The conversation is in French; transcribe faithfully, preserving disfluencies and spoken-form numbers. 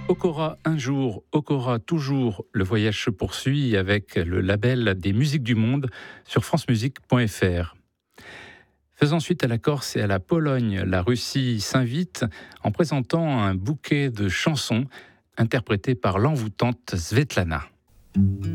Okora un jour, Okora toujours, le voyage se poursuit avec le label des musiques du monde sur francemusique point f r. Faisant suite à la Corse et à la Pologne, la Russie s'invite en présentant un bouquet de chansons interprétées par l'envoûtante Svetlana.